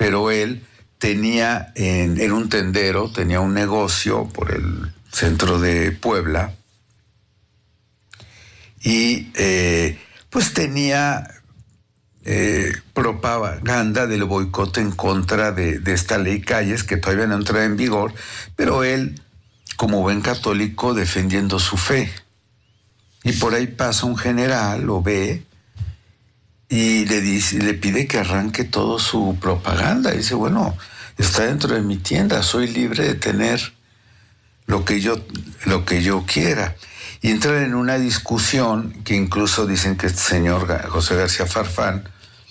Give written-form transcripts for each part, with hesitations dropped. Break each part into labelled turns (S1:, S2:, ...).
S1: pero él tenía en un tendero, tenía un negocio por el centro de Puebla y pues tenía propaganda del boicot en contra de esta ley Calles, que todavía no entra en vigor, pero él, como buen católico, defendiendo su fe. Y por ahí pasa un general, lo ve, y le pide que arranque todo su propaganda. Y dice, bueno, está dentro de mi tienda, soy libre de tener lo que yo quiera. Y entran en una discusión que incluso dicen que este señor José García Farfán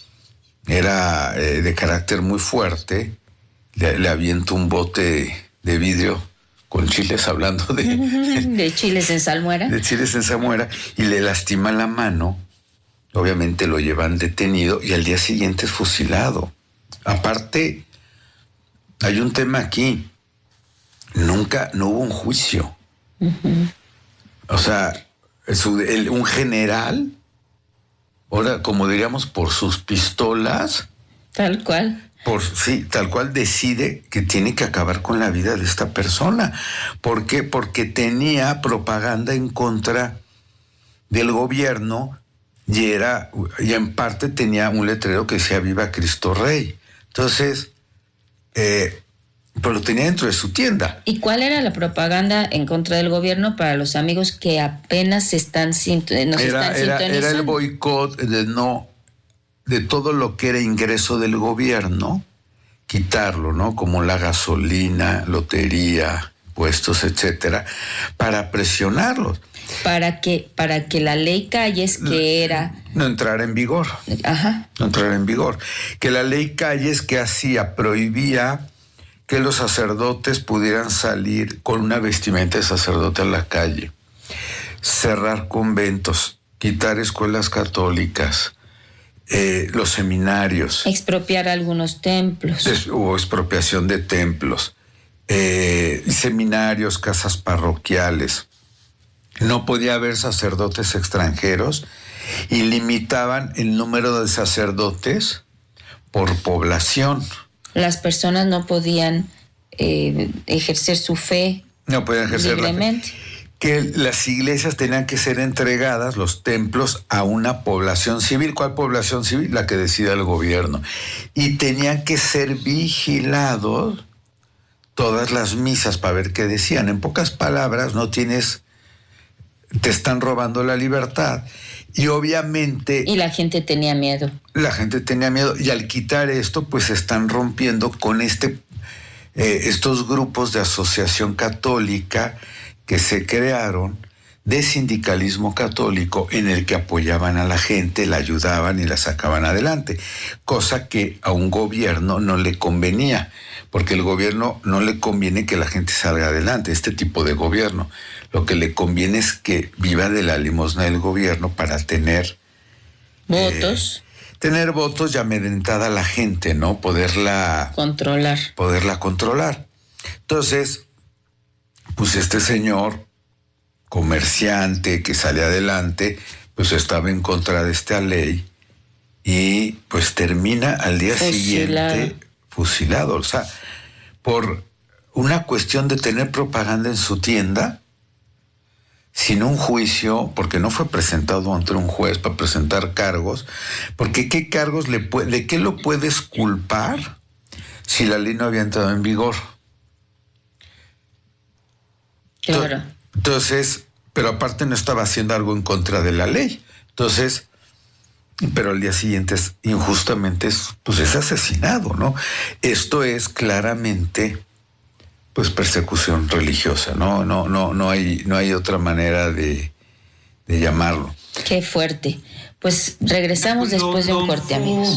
S1: era de carácter muy fuerte, le avienta un bote de vidrio con chiles, hablando
S2: de chiles en salmuera.
S1: De chiles en salmuera, y le lastima la mano. Obviamente lo llevan detenido y al día siguiente es fusilado. Aparte, hay un tema aquí. No hubo un juicio. Uh-huh. O sea, un general, ahora, como diríamos, por sus pistolas.
S2: Tal cual.
S1: Tal cual decide que tiene que acabar con la vida de esta persona. ¿Por qué? Porque tenía propaganda en contra del gobierno y en parte tenía un letrero que decía Viva Cristo Rey. Entonces, pero lo tenía dentro de su tienda.
S2: ¿Y cuál era la propaganda en contra del gobierno para los amigos que apenas están sintonizando?
S1: Era el boicot de todo lo que era ingreso del gobierno, quitarlo, ¿no? Como la gasolina, lotería, impuestos, etcétera, para presionarlos.
S2: Para que la ley Calles, que era...
S1: No entrara en vigor.
S2: Ajá.
S1: No entrara en vigor. Que la ley Calles, que hacía, prohibía que los sacerdotes pudieran salir con una vestimenta de sacerdote a la calle, cerrar conventos, quitar escuelas católicas, los seminarios.
S2: Expropiar algunos templos.
S1: Hubo expropiación de templos, seminarios, casas parroquiales. No podía haber sacerdotes extranjeros y limitaban el número de sacerdotes por población.
S2: Las personas no podían ejercer su fe.
S1: No podían ejercer
S2: libremente.
S1: Que las iglesias tenían que ser entregadas, los templos, a una población civil. ¿Cuál población civil? La que decida el gobierno. Y tenían que ser vigilados todas las misas para ver qué decían. En pocas palabras, te están robando la libertad. Y obviamente...
S2: Y la gente tenía miedo.
S1: Y al quitar esto, pues están rompiendo con estos grupos de asociación católica que se crearon, de sindicalismo católico, en el que apoyaban a la gente, la ayudaban y la sacaban adelante, cosa que a un gobierno no le convenía, porque el gobierno no le conviene que la gente salga adelante, este tipo de gobierno. Lo que le conviene es que viva de la limosna del gobierno para tener
S2: votos.
S1: Tener votos y amedrentada a la gente, ¿no? Poderla controlar. Entonces, pues este señor, comerciante que sale adelante, pues estaba en contra de esta ley y pues termina al día siguiente fusilado. O sea, por una cuestión de tener propaganda en su tienda, sin un juicio, porque no fue presentado ante un juez para presentar cargos, porque ¿qué cargos de qué lo puedes culpar si la ley no había entrado en vigor?
S2: Claro.
S1: Entonces, pero aparte no estaba haciendo algo en contra de la ley. Entonces, pero al día siguiente injustamente es asesinado, ¿no? Esto es claramente pues persecución religiosa, no hay otra manera de llamarlo.
S2: Qué fuerte. Pues regresamos después de un corte, amigos.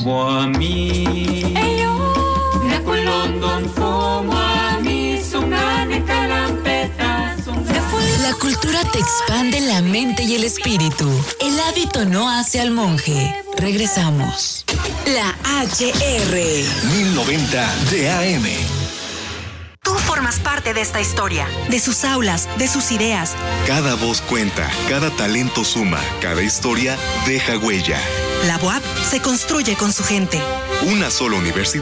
S3: La cultura te expande la mente y el espíritu. El hábito no hace al monje. Regresamos. La HR
S4: 1090 de AM.
S3: Tú formas parte de esta historia, de sus aulas, de sus ideas.
S4: Cada voz cuenta, cada talento suma, cada historia deja huella.
S3: La UAP se construye con su gente.
S4: Una sola universidad.